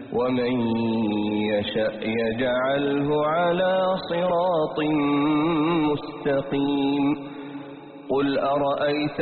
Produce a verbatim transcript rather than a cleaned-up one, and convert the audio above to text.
ومن يشأ يجعله على صراط مستقيم. قل أرأيت